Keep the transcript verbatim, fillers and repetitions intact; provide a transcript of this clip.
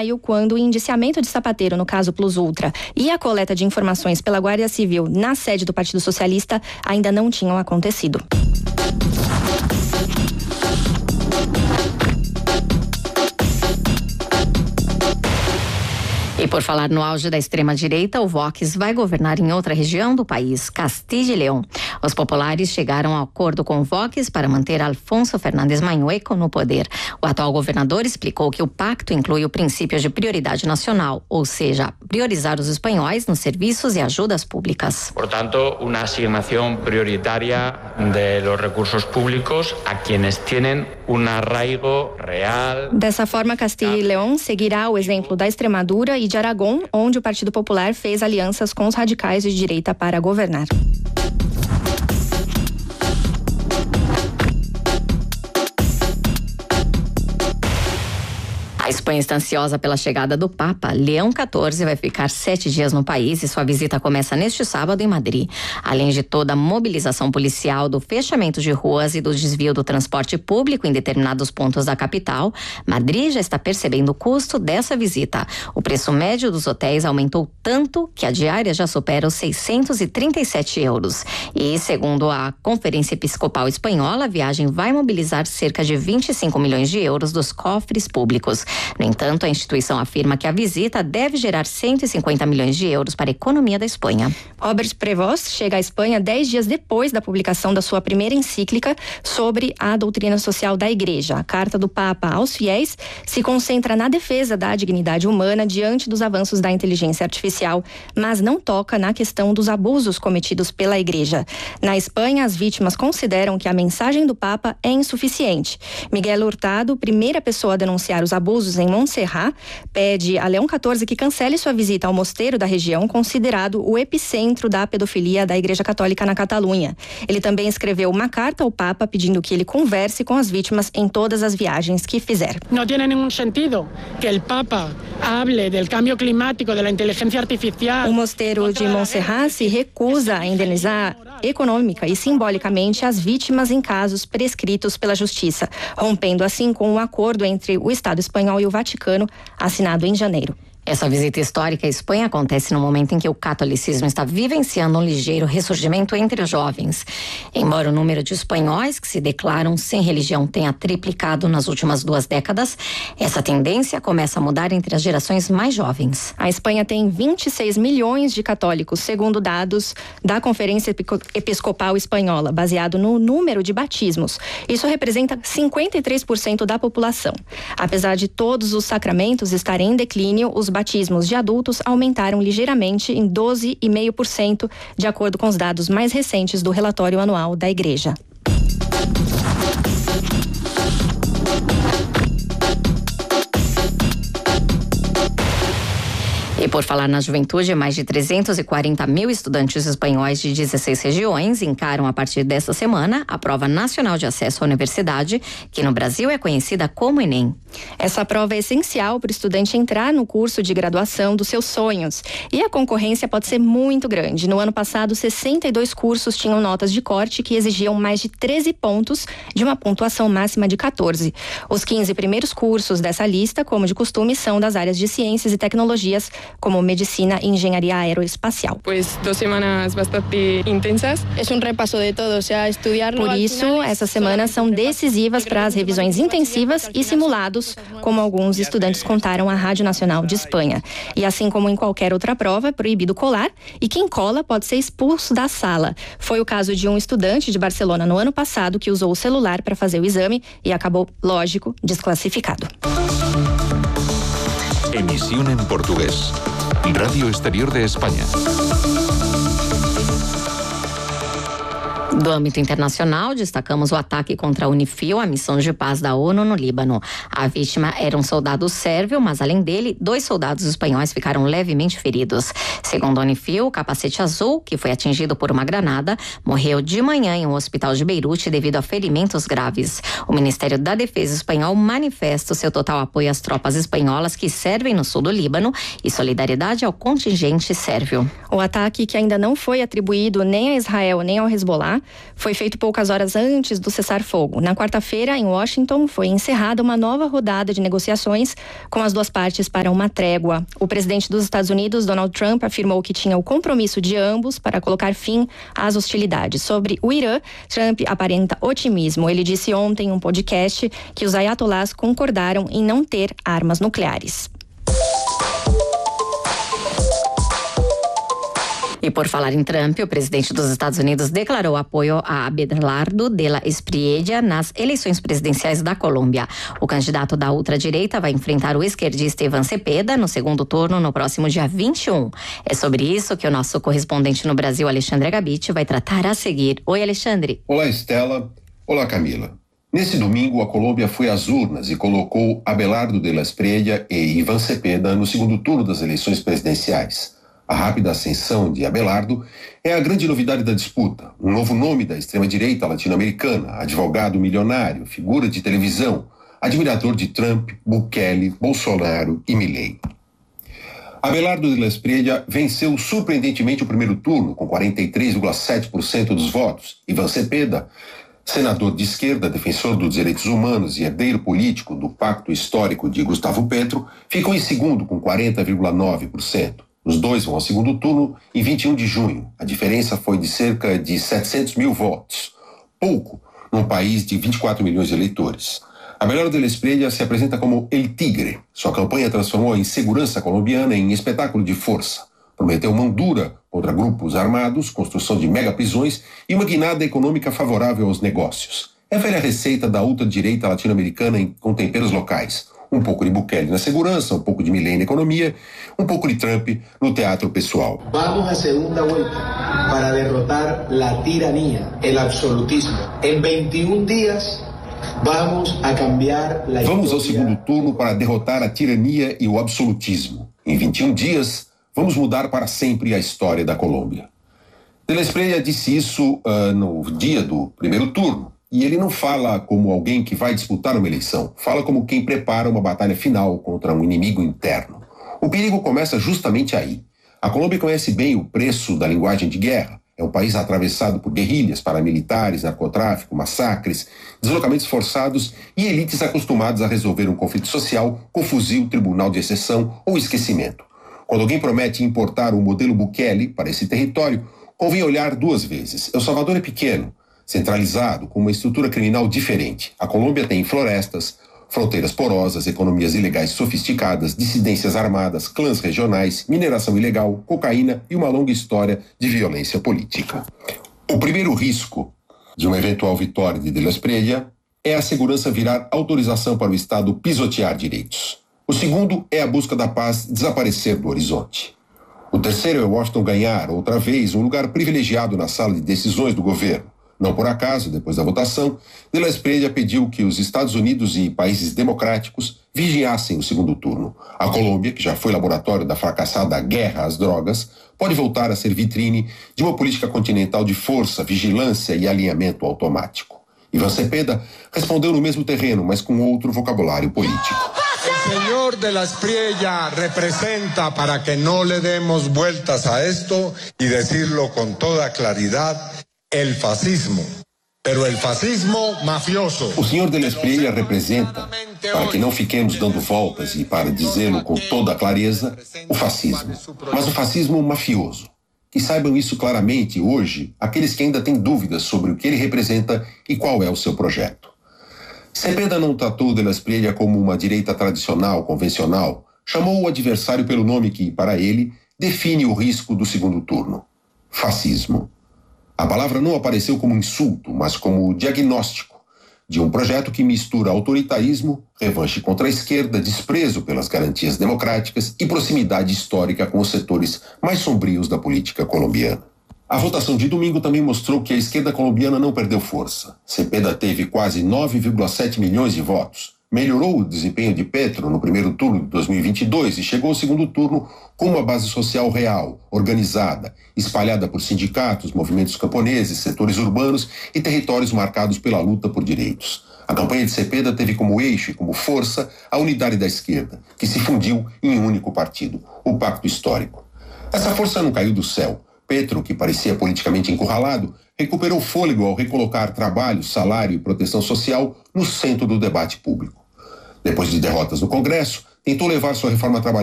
maio, quando o indiciamento de Zapatero no caso Plus Ultra e a coleta de informações pela Guarda Civil na sede do Partido Socialista ainda não tinham acontecido. E por falar no auge da extrema-direita, o Vox vai governar em outra região do país, Castilla e León. Os populares chegaram a acordo com o Vox para manter Alfonso Fernández Mañueco no poder. O atual governador explicou que o pacto inclui o princípio de prioridade nacional, ou seja, priorizar os espanhóis nos serviços e ajudas públicas. Portanto, uma asignação prioritária de los recursos públicos a quienes tienen un arraigo real. Dessa forma, Castilla e León seguirá o exemplo da Extremadura e de Aragão, onde o Partido Popular fez alianças com os radicais de direita para governar. A Espanha está ansiosa pela chegada do Papa. Leão quatorze vai ficar sete dias no país e sua visita começa neste sábado em Madrid. Além de toda a mobilização policial, do fechamento de ruas e do desvio do transporte público em determinados pontos da capital, Madrid já está percebendo o custo dessa visita. O preço médio dos hotéis aumentou tanto que a diária já supera os seiscentos e trinta e sete euros. E, segundo a Conferência Episcopal Espanhola, a viagem vai mobilizar cerca de vinte e cinco milhões de euros dos cofres públicos. No entanto, a instituição afirma que a visita deve gerar cento e cinquenta milhões de euros para a economia da Espanha. Robert Prevost chega à Espanha dez dias depois da publicação da sua primeira encíclica sobre a doutrina social da Igreja. A carta do Papa aos fiéis se concentra na defesa da dignidade humana diante dos avanços da inteligência artificial, mas não toca na questão dos abusos cometidos pela Igreja. Na Espanha, as vítimas consideram que a mensagem do Papa é insuficiente. Miguel Hurtado, primeira pessoa a denunciar os abusos em Montserrat, pede a Leão quatorze que cancele sua visita ao mosteiro da região, considerado o epicentro da pedofilia da Igreja Católica na Catalunha. Ele também escreveu uma carta ao Papa pedindo que ele converse com as vítimas em todas as viagens que fizer. Não tem nenhum sentido que o Papa hable do cambio climático, da inteligência artificial. O mosteiro de Montserrat se recusa a indenizar econômica e simbolicamente as vítimas em casos prescritos pela Justiça, rompendo assim com o acordo entre o Estado espanhol e o Vaticano, assinado em janeiro. Essa visita histórica à Espanha acontece no momento em que o catolicismo está vivenciando um ligeiro ressurgimento entre os jovens. Embora o número de espanhóis que se declaram sem religião tenha triplicado nas últimas duas décadas, essa tendência começa a mudar entre as gerações mais jovens. A Espanha tem vinte e seis milhões de católicos, segundo dados da Conferência Episcopal Espanhola, baseado no número de batismos. Isso representa cinquenta e três por cento da população. Apesar de todos os sacramentos estarem em declínio, os batismos de adultos aumentaram ligeiramente em doze vírgula cinco por cento, de acordo com os dados mais recentes do relatório anual da Igreja. E por falar na juventude, mais de trezentos e quarenta mil estudantes espanhóis de dezesseis regiões encaram a partir desta semana a Prova Nacional de Acesso à Universidade, que no Brasil é conhecida como Enem. Essa prova é essencial para o estudante entrar no curso de graduação dos seus sonhos. E a concorrência pode ser muito grande. No ano passado, sessenta e dois cursos tinham notas de corte que exigiam mais de treze pontos de uma pontuação máxima de quatorze. Os quinze primeiros cursos dessa lista, como de costume, são das áreas de ciências e tecnologias, como medicina e engenharia aeroespacial. Pues duas semanas bastante intensas. É um repasso de todo, ou seja, estudar. Por isso, essas semanas são decisivas para as revisões intensivas e simulados, como alguns estudantes contaram à Rádio Nacional de Espanha. E assim como em qualquer outra prova, é proibido colar e quem cola pode ser expulso da sala. Foi o caso de um estudante de Barcelona no ano passado que usou o celular para fazer o exame e acabou, lógico, desclassificado. Emisión en portugués. Radio Exterior de España. Do âmbito internacional, destacamos o ataque contra a Unifil, a missão de paz da ONU no Líbano. A vítima era um soldado sérvio, mas além dele, dois soldados espanhóis ficaram levemente feridos. Segundo a Unifil, o capacete azul, que foi atingido por uma granada, morreu de manhã em um hospital de Beirute devido a ferimentos graves. O Ministério da Defesa espanhol manifesta o seu total apoio às tropas espanholas que servem no sul do Líbano e solidariedade ao contingente sérvio. O ataque, que ainda não foi atribuído nem a Israel nem ao Hezbollah, foi feito poucas horas antes do cessar-fogo. Na quarta-feira, em Washington, foi encerrada uma nova rodada de negociações com as duas partes para uma trégua. O presidente dos Estados Unidos, Donald Trump, afirmou que tinha o compromisso de ambos para colocar fim às hostilidades. Sobre o Irã, Trump aparenta otimismo. Ele disse ontem em um podcast que os ayatollahs concordaram em não ter armas nucleares. E por falar em Trump, o presidente dos Estados Unidos declarou apoio a Abelardo de la Espriella nas eleições presidenciais da Colômbia. O candidato da ultradireita vai enfrentar o esquerdista Iván Cepeda no segundo turno no próximo dia vinte e um. É sobre isso que o nosso correspondente no Brasil, Alexandre Agabiti, vai tratar a seguir. Oi, Alexandre. Olá, Estela. Olá, Camila. Nesse domingo, a Colômbia foi às urnas e colocou Abelardo de la Espriella e Iván Cepeda no segundo turno das eleições presidenciais. A rápida ascensão de Abelardo é a grande novidade da disputa, um novo nome da extrema-direita latino-americana, advogado milionário, figura de televisão, admirador de Trump, Bukele, Bolsonaro e Milei. Abelardo de la Espriella venceu surpreendentemente o primeiro turno, com quarenta e três vírgula sete por cento dos votos. Iván Cepeda, senador de esquerda, defensor dos direitos humanos e herdeiro político do pacto histórico de Gustavo Petro, ficou em segundo com quarenta vírgula nove por cento. Os dois vão ao segundo turno em vinte e um de junho. A diferença foi de cerca de setecentos mil votos. Pouco num país de vinte e quatro milhões de eleitores. Abelardo de la Espriella se apresenta como El Tigre. Sua campanha transformou a insegurança colombiana em espetáculo de força. Prometeu mão dura contra grupos armados, construção de megaprisões e uma guinada econômica favorável aos negócios. É a velha receita da ultradireita latino-americana com temperos locais. Um pouco de Bukele na segurança, um pouco de Milei na economia, um pouco de Trump no teatro pessoal. Vamos à segunda volta para derrotar a tirania, o absolutismo. Em vinte e um dias, vamos a cambiar a Vamos ao segundo turno para derrotar a tirania e o absolutismo. Em vinte e um dias, vamos mudar para sempre a história da Colômbia. De la Espriella disse isso uh, no dia do primeiro turno. E ele não fala como alguém que vai disputar uma eleição, fala como quem prepara uma batalha final contra um inimigo interno. O perigo começa justamente aí. A Colômbia conhece bem o preço da linguagem de guerra. É um país atravessado por guerrilhas, paramilitares, narcotráfico, massacres, deslocamentos forçados e elites acostumadas a resolver um conflito social com fuzil, tribunal de exceção ou esquecimento. Quando alguém promete importar um modelo Bukele para esse território, convém olhar duas vezes. El Salvador é pequeno, centralizado, com uma estrutura criminal diferente. A Colômbia tem florestas, fronteiras porosas, economias ilegais sofisticadas, dissidências armadas, clãs regionais, mineração ilegal, cocaína e uma longa história de violência política. O primeiro risco de uma eventual vitória de De la Espriella é a segurança virar autorização para o Estado pisotear direitos. O segundo é a busca da paz desaparecer do horizonte. O terceiro é Washington ganhar, outra vez, um lugar privilegiado na sala de decisões do governo. Não por acaso, depois da votação, De la Espriella pediu que os Estados Unidos e países democráticos vigiassem o segundo turno. A Colômbia, que já foi laboratório da fracassada guerra às drogas, pode voltar a ser vitrine de uma política continental de força, vigilância e alinhamento automático. Iván Cepeda respondeu no mesmo terreno, mas com outro vocabulário político. El señor De la Espriella representa, para que no le demos vueltas a esto y decirlo con toda claridad, el fascismo, pero el fascismo mafioso. O senhor De la Espriella representa, para que não fiquemos dando voltas e para dizê-lo com toda clareza, o fascismo. Mas o fascismo mafioso. Que saibam isso claramente hoje aqueles que ainda têm dúvidas sobre o que ele representa e qual é o seu projeto. Cepeda não tratou De la Espriella como uma direita tradicional, convencional. Chamou o adversário pelo nome que, para ele, define o risco do segundo turno: fascismo. A palavra não apareceu como insulto, mas como diagnóstico de um projeto que mistura autoritarismo, revanche contra a esquerda, desprezo pelas garantias democráticas e proximidade histórica com os setores mais sombrios da política colombiana. A votação de domingo também mostrou que a esquerda colombiana não perdeu força. Cepeda teve quase nove vírgula sete milhões de votos. Melhorou o desempenho de Petro no primeiro turno de dois mil e vinte e dois e chegou ao segundo turno com uma base social real, organizada, espalhada por sindicatos, movimentos camponeses, setores urbanos e territórios marcados pela luta por direitos. A campanha de Cepeda teve como eixo e como força a unidade da esquerda, que se fundiu em um único partido, o Pacto Histórico. Essa força não caiu do céu. Petro, que parecia politicamente encurralado, recuperou fôlego ao recolocar trabalho, salário e proteção social no centro do debate público. Depois de derrotas no Congresso, tentou levar sua reforma trabalhista